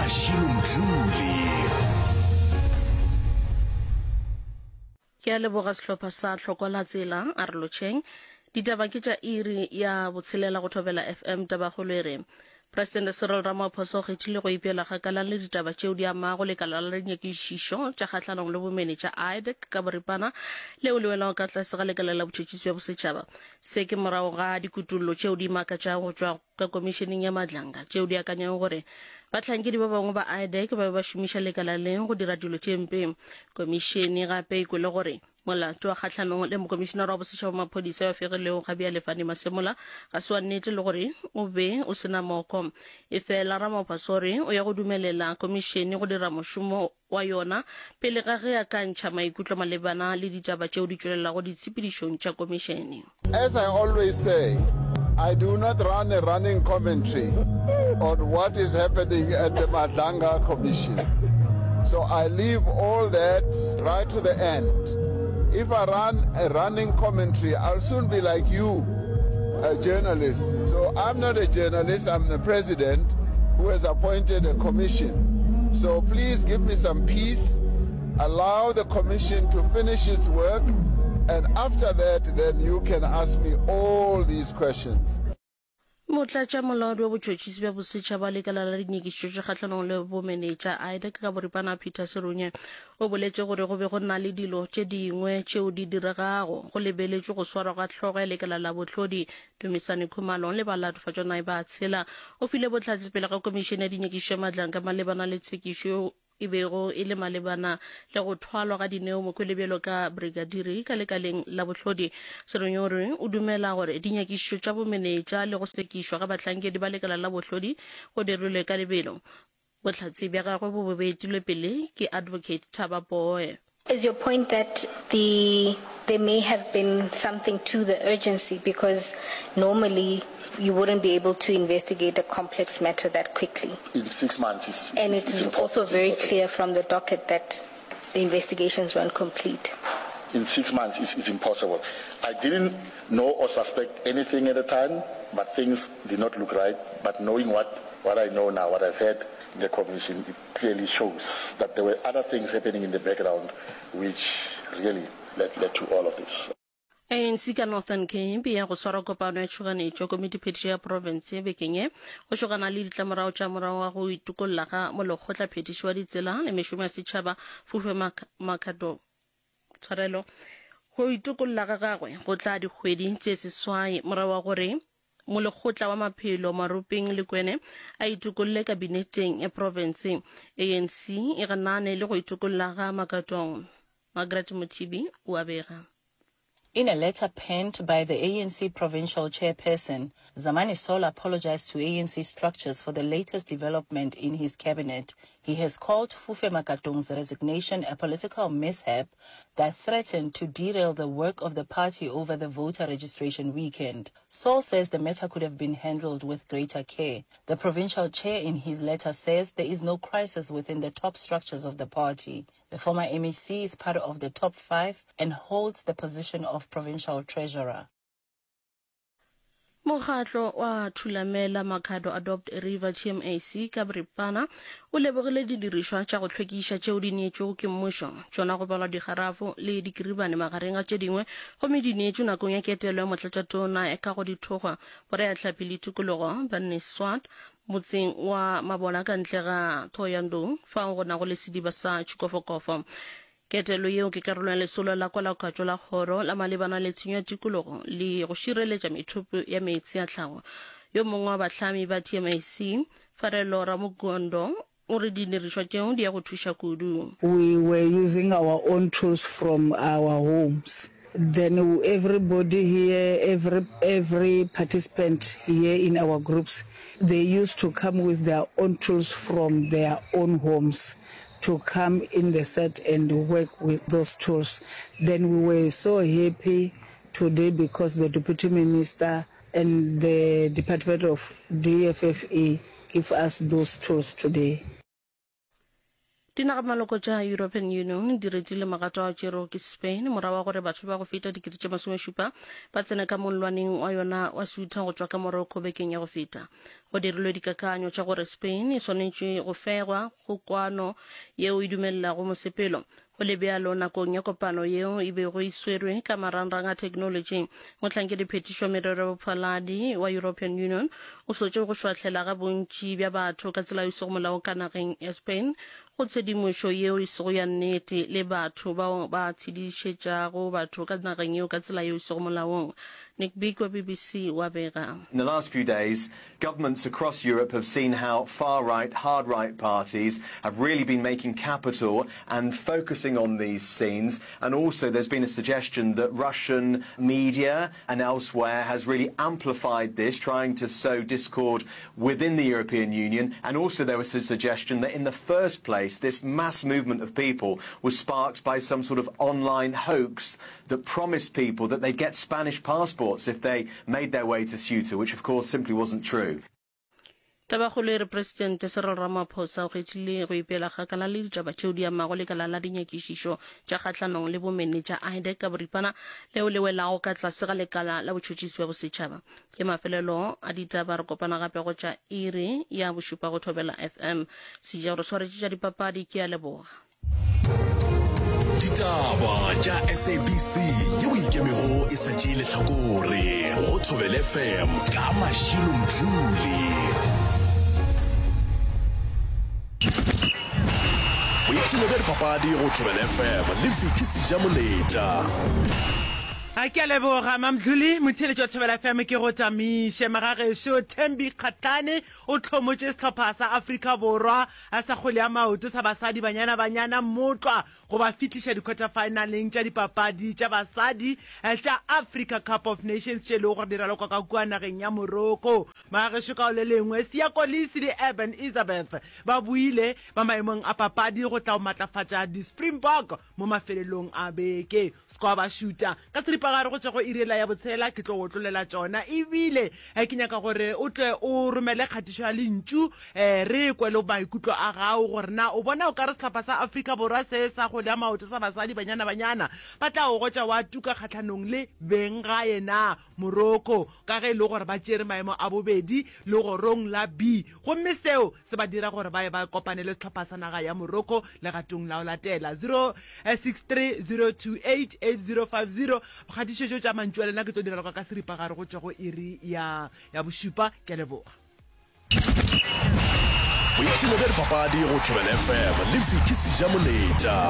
Ashilo Mdluli. Ke a leboga sehlopha sa tlhokola tsela a re lotšheng ditaba ke tša iri ya botshelela go thobela FM tabagolo e re President Cyril Ramaphosa o kgethile go ipeela kgakala le ditaba tšeo di amago lekala la dinyakišišo tša kgahlanong le bomene tša IDEC ka boripana leo le welago ka tlase ga lekala la botšhotšhisi bja bosetšhaba se ke morago ga dikutullo tšeo di makatšago go tšwa ka komišeneng ya madlanka tšeo di akanyago gore bahlankedi ba bangwe ba IDEC ba ba šomiša lekala leng go dira dilo tše mpe komišene gape e kwele gore molato wa kgatlhanong le mokomišenara wa bosetšhaba wa maphodisa wa fegilego gabi a lefane masemola ga se wa nnete le gore o be o sena moko e fela Ramaphosa o re o ya go dumelela komišene go dira mošomo wa yona pele ga ge a ka ntšha maikutlo malebana le ditaba tšeo di tšwelelago ditshepedišong tša komišene. As I always say, I do not run a running commentary on what is happening at the Madlanga Commission. So I leave all that right to the end. If I run a running commentary, I'll soon be like you, a journalist. So I'm not a journalist, I'm the president who has appointed a commission. So please give me some peace, allow the commission to finish its work, and after that, then you can ask me all these questions. Motlatša molaodi wa botšhotšhisi bja bosetšhaba lekala la dinyakišišo tša kgatlhanong le bomene tša IDEC ka boripana Peter Serunye o boletše gore go be go nna le dilo tše dingwe tšeo di diregago go lebeletšwe go swarwa ga tlhogo ya lekala la bohlodi Dumisani Khumalo le balatofatšwa nae ba tshela o file bohlatse pele ga komišene ya dinyakišišo ya madlanka malebana le tshekišo e bego e le malebana le go thwalwa ga dineo mokwelebelo ka brigadiri ka lekaleng la bohlodi Serunye o re o dumela gore dinyakišišo tša bomenetša le go sekišwa ga bahlankedi ba lekala la bohlodi go dirilwe ka lebelo bohlatse bja gagwe bo betilwe pele ke advocate Thaba Boy. Is your point that there may have been something to the urgency because normally you wouldn't be able to investigate a complex matter that quickly? In 6 months, it's also very clear from the docket that the investigations weren't complete. In 6 months, it's impossible. I didn't know or suspect anything at the time, but things did not look right. But knowing what I know now, what I've heard in the commission, it clearly shows that there were other things happening in the background which really led to all of this. ANC ka Northern Cape ya go swara kopano ya tšhoganetšo komiti phetišo ya province bekeng e go šogana le ditlamorago tša morago wa go itokolola ga molokgotla phetišo wa ditsela le mešomo ya setšhaba Fufe Makhado tshwarelo go itokolola ga gagwe go tla dikgwedi tše seswai morago wa gore molekgotla wa maphelo maropeng le kwene a itokololle kabineteng ya province ANC e ganane le go itokolola ga Makatong. Margaret Mothibi o a bega. In a letter penned by the ANC provincial chairperson, Zamani Sol apologized to ANC structures for the latest development in his cabinet. He has called Fufe Makatong's resignation a political mishap that threatened to derail the work of the party over the voter registration weekend. Sol says the matter could have been handled with greater care. The provincial chair in his letter says there is no crisis within the top structures of the party. The former MEC is part of the top 5 and holds the position of provincial treasurer. Mokgatlo wa Thulamela Makhado Adopt a River TMAC ka boripana o lebogile didirišwa tša go hlwekiša tšeo di neetšwego ke mmušo tšona go balwa digarafo le dikiribane magareng a tše dingwe gomme di neetšwe nakong ya ketelo ya motlatšatona ka go dithokgwa bore ya tlhapi le tikologo banne Swat motseng wa Mabola ka ntle ga Thohoyandou fa go na go le sediba sa Tšhikofokofo. Ketelo yeo ke karolo ya lesolo la kwa la kgatšo la kgoro la malebana le tshenyo ya tikologo le go šireletša methopo ya meetse a tlhago yo mongwe wa bahlami ba TMAC Farelo Ramugondo o re didirišwa tšeo di ya go thuša kudu. We were using our own tools from our homes. Then everybody here, every participant here in our groups, they used to come with their own tools from their own homes to come in the set and work with those tools. Then we were so happy today because the Deputy Minister and the Department of DFFE give us those tools today. Dinagamaloko tša European Union di retile magato a tšero ke Spain morago gore batho ba go feta dikete tše 17 ba tsena ka molwaneng wa yona wa Ceuta go tšwa ka Morocco bekeng ya go feta. go dirilwe dikakanyo tša gore Spain e swanetše go fegwa go kwano yeo e dumelago mosepelo go le bjalo nakong ya kopano yeo e bego e swerwe ka marangrang a technology mohlankedi phetišo merero bophaladi wa European Union o sotše go šwahlela ga bontši bja batho ka tsela e sego molao ka nageng ya Spain go tshedimošo yeo e sego ya nnete le batho bao ba tshedišetšago batho ka nageng yeo ka tsela yeo e sego molaong. Nick Beak wa BBC wa bega. In the last few days, governments across Europe have seen how far-right, hard-right parties have really been making capital and focusing on these scenes. And also there's been a suggestion that Russian media and elsewhere has really amplified this, trying to sow discord within the European Union. And also there was a suggestion that in the first place, this mass movement of people was sparked by some sort of online hoax that promised people that they'd get Spanish passports if they made their way to Ceuta, which of course simply wasn't true. Tabakgolo re President Cyril Ramaphosa o kgethile go ipela kgakala le ditaba tšeo di amago lekala la dinyakišišo tša kgahlanong le bomene tša IDEC ka boripana leo le welago ka tlase ga lekala la botšhotšhisi bja bosetšhaba. Ke mafelelo a ditaba re kopana gape go tša iri ya bošupa go Thobela FM. Sejao re swaretše tša dipapadi ke a leboga. Ditaba tša SABC yeo ikemego e setše lehlakore go Thobela FM ka Mashilo Mdluli. Boipshino bja dipapadi go Thobela FM le Vicky Sejamoleta. A ke leboga Mamdluli motheletši wa Thobela FM ke go tamiše magagešo Thembi Kgatlane o tlhomotše sehlopha sa Afrika Borwa a sa kgole ya maoto sa basadi banyana motlwa go ba fitliša di-quarter finaleng tša dipapadi tša basadi tša Africa Cup of Nations tše lego gore diralo kwa ka kua nageng ya Morocco. Magagešo ka o le lengwe Siya Kolisi le Eben Elizabeth ba buile ba maemong a papadi go tla o matlafatša di-Springbok mo mafelelong a beke. Skoa ba šuta ka seripa gare go tšwa go irela ya botshela ke tlo go tlolela tšona ebile ke nyaka gore o tle o romele kgatišo ya lentšu re kwele maikutlo a gago gore na o bona o ka re sehlopha sa Afrika Borwa se sa go ya maoto sa basadi banyana ba tla o gotša wa tuka kgatlhanong le beng gae na Morocco ka ge e le gore ba tšere maemo a bobedi le gorong la B gomme seo se ba dira gore ba kopane le sehlopha sa naga ya Morocco legatong la o latela 0630288050 kgatišetšo tša mantšu a lena ke tlo dira ka seripa gare go tšwa go iri ya bošupa ke leboga. Boipshino bja dipapadi go Thobela FM le Vicky Sejamoleta.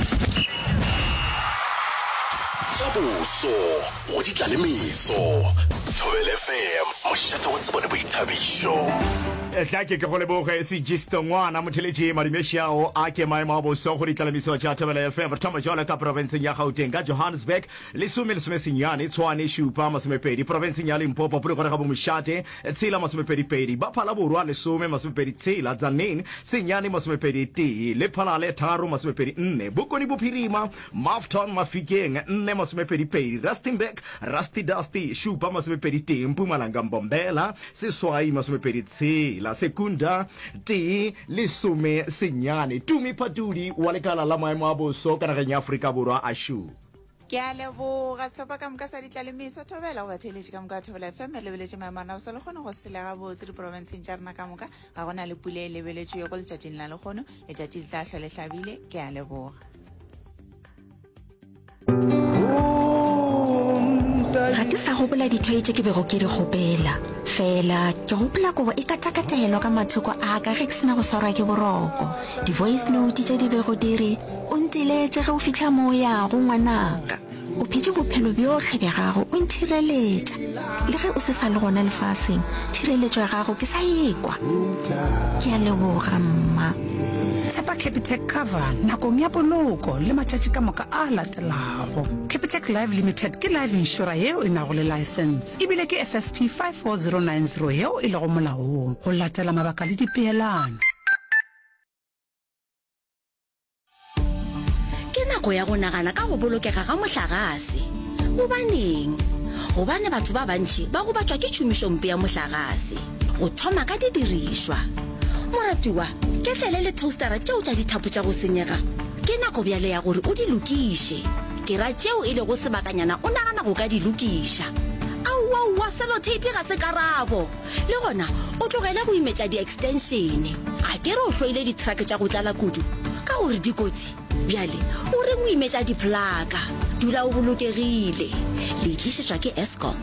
Tša boso go ditlalemiso Thobela FM mošate wa tsebone boithabišo. Tlake ke go leboge Segisto ngwana motheletši madimešao a ke maemo a boso go ditlalemiso tša Thobela FM re thoma jwale ka provinseng ya Gauteng ka Johannesburg lesomesenyane Tshwane šupa masomepedi provinseng ya Limpopo pule gore ga bo mošate tshela masomepedipedi ba phala borwa lesome masomepedi tshela Tzaneen senyane masomepedi tee le phalale tharo masomepedi nne Bokoni Bophirima Mafton Mafikeng nne masomepedipedi Rustenburg Rusty Dusty šupa masomepedi tee Mpumalanga Mbombela Seswai masomepedi tshela la Sekunda tee lesome senyane Tumi Padudi wa lekala la maemo a boso ka nageng ya Afrika Borwa a shu. Ke a leboga sehlopha ka moka sa ditlalemiso Thobela go batheletši ka moka Thobela FM lebeletše maemana o sa le kgone go selega botse diprofenseng tša rena ka moka ga gona le pula e lebeletšwe yo go letšatšing la lekgono letšatši le tla hlwa le hlabile ke a leboga. Ga ke sa gopola dithoe tše ke bego ke di gopela fela ke gopola kobo e katakatelwa ka mathoko a ka ge ke sena go swarwa ke boroko di-voice note tše di bego di re o ntiletše ge o fitlha moo yago ngwanaka o phetse bophelo bjotlhe bja gago o nthireletša le ge o se sa le gona lefaseng thireletšo ya gago ke sa ekwa ke a leboga mma. Tshepa Capitec cover nakong ya poloko le matšatši ka moka a latelago. Capitec Life Limited ke life insurer yeo e nago le license ebile ke FSP 54090 yeo e lego molaong go latela mabaka le dipeelano. Ke nako ya go nagana ka go bolokega ga mohlagase gobane batho ba bantši ba go batšwa ke tšhomišompe ya mohlagase go thoma ka didirišwa. Moratiwa ke tlele le toastera tšeo tša dithapo tša go senyega ke nako bjale ya gore o di lokiše ke ra tšeo e le go sebakanyana o nagana go ka di lokiša. Aua aowa sellotape ga se karabo le gona o tlogele go imetša di-extension a ke re o tlwaile di-truck tša go tlala kudu ka gore dikotsi bjale o reng o imetša diplaka dula o bolokegile le tlišetšwa ke Eskom.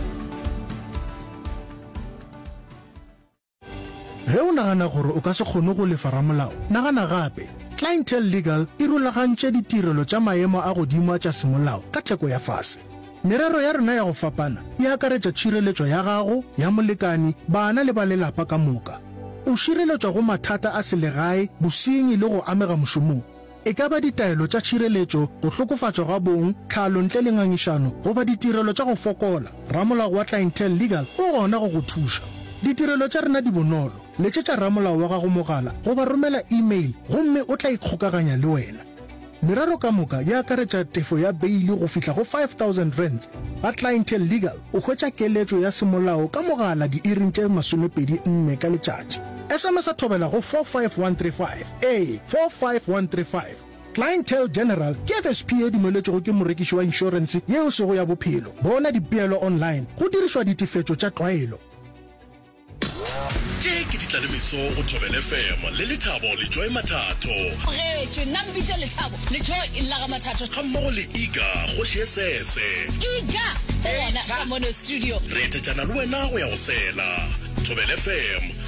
ge o nagana gore o ka se kgone go lefa ramolao nagana gape Clientele Legal e rulagantše ditirelo tša maemo a godimo tša semolao ka theko ya fase. Merero ya rena ya go fapana e akaretša tšhireletšo ya gago ya molekani bana le ba lelapa ka moka. O šireletšwa go mathata a selegae bosenyi le go amega mošomong. E ka ba ditaelo tša tšhireletšo go hlokofatšwa ga bong tlhalo ntle le ngangišano goba ditirelo tša go fokola. Ramolao wa Clientele Legal o gona go go thuša. Ditirelo tša rena di bonolo. Letšetša ramolao wa gago mogala goba romela email gomme o tla ikgokaganya le wena. Merero ka moka ya akaretša tefo ya beili go fihla go 5,000 rands. Ba Clientele Legal o hwetša keletšo ya semolao ka mogala di-iring tše 24 ka letšatši. SMS a thobela go 45135 45135. Clientele General ke FSP e dumeletšego ke morekiši wa insurance yeo sego ya bophelo. Bona dipeelo online go dirišwa ditefetšo tša tlwaelo. Ke ditlalemeso go Thobela FM le Lethabo le Joy Mathato. Re nna mbitse Lethabo le Joy la ga Mathato. Ga mmogo le Iga Kgošesese. Iga ona ka mono studio. Re tetšana le wena go ya go sela. Thobela FM